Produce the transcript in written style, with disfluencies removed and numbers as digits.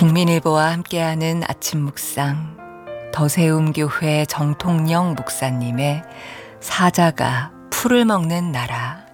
국민일보와 함께하는 아침 묵상, 더세움교회 정통영 목사님의 사자가 풀을 먹는 나라.